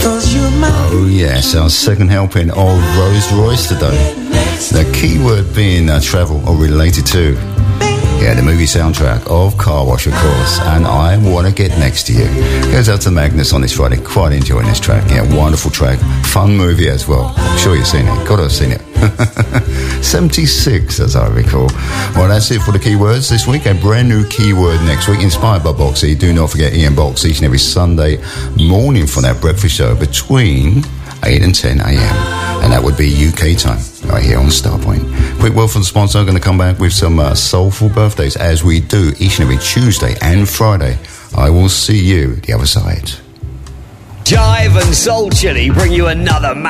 Oh yes, our second helping of Rolls Royce today. The keyword being travel or related to. Yeah, the movie soundtrack of Car Wash, of course, and I Want to Get Next to You. Goes out to Magnus on this Friday. Quite enjoying this track. Yeah, wonderful track. Fun movie as well. I'm sure you've seen it. Got to have seen it. 76, as I recall. Well, that's it for the keywords this week. A brand new keyword next week, inspired by Boxy. Do not forget Ian Box each and every Sunday morning for that breakfast show between 8 and 10 a.m. And that would be UK time, right here on Starpoint. Quick word from the sponsor. I'm going to come back with some soulful birthdays, as we do each and every Tuesday and Friday. I will see you the other side. Jive and Soul Chili bring you another